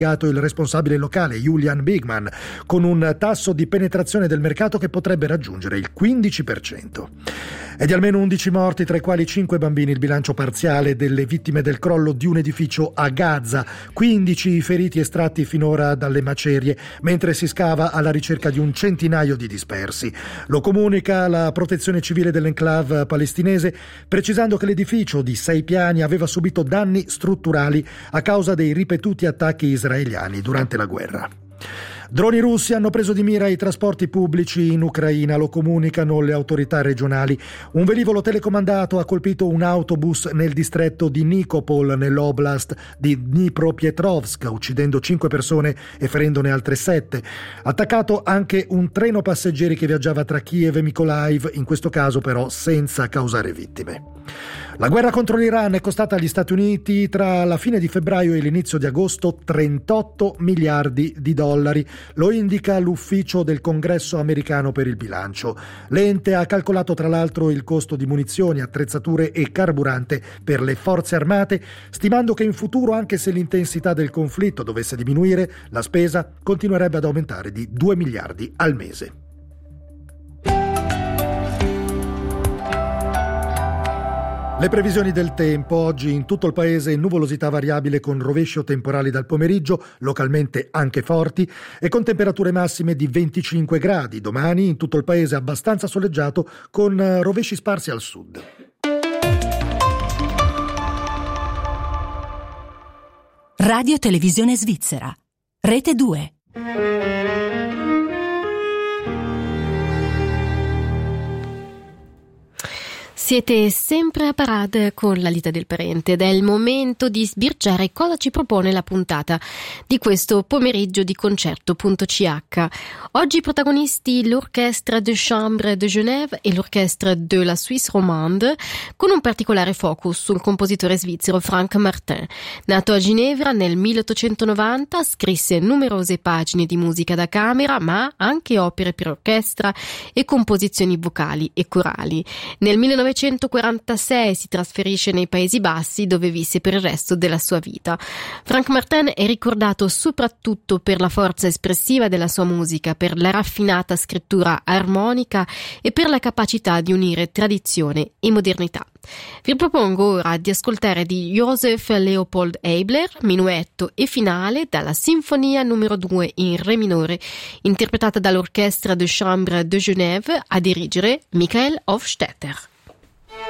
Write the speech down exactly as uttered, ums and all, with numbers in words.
il responsabile locale Julian Bigman, con un tasso di penetrazione del mercato che potrebbe raggiungere il quindici per cento. E di almeno undici morti, tra i quali cinque bambini, il bilancio parziale delle vittime del crollo di un edificio a Gaza, quindici i feriti estratti finora dalle macerie, mentre si scava alla ricerca di un centinaio di dispersi. Lo comunica la protezione civile dell'enclave palestinese, precisando che l'edificio di sei piani aveva subito danni strutturali a causa dei ripetuti attacchi israeliani durante la guerra. Droni russi hanno preso di mira i trasporti pubblici in Ucraina, lo comunicano le autorità regionali. Un velivolo telecomandato ha colpito un autobus nel distretto di Nikopol, nell'oblast di Dnipropetrovsk, uccidendo cinque persone e ferendone altre sette. Attaccato anche un treno passeggeri che viaggiava tra Kiev e Mykolaiv, in questo caso però senza causare vittime. La guerra contro l'Iran è costata agli Stati Uniti tra la fine di febbraio e l'inizio di agosto trentotto miliardi di dollari, lo indica l'ufficio del Congresso americano per il bilancio. L'ente ha calcolato tra l'altro il costo di munizioni, attrezzature e carburante per le forze armate, stimando che in futuro, anche se l'intensità del conflitto dovesse diminuire, la spesa continuerebbe ad aumentare di due miliardi al mese. Le previsioni del tempo: oggi in tutto il paese nuvolosità variabile con rovescio temporali dal pomeriggio, localmente anche forti, e con temperature massime di venticinque gradi. Domani in tutto il paese abbastanza soleggiato con rovesci sparsi al sud. Radio Televisione Svizzera, Rete due. Siete sempre a parade con la Lita del Parente ed è il momento di sbirciare cosa ci propone la puntata di questo pomeriggio di concerto punto c h. Oggi protagonisti l'Orchestre de Chambre de Genève e l'Orchestre de la Suisse Romande, con un particolare focus sul compositore svizzero Frank Martin. Nato a Ginevra nel milleottocentonovanta, scrisse numerose pagine di musica da camera, ma anche opere per orchestra e composizioni vocali e corali. Nel millenovecentoquarantasei si trasferisce nei Paesi Bassi, dove visse per il resto della sua vita. Frank Martin è ricordato soprattutto per la forza espressiva della sua musica, per la raffinata scrittura armonica e per la capacità di unire tradizione e modernità. Vi propongo ora di ascoltare di Joseph Leopold Eibler, Minuetto e Finale dalla Sinfonia numero due in Re minore, interpretata dall'Orchestre de Chambre de Genève, a dirigere Michael Hofstetter.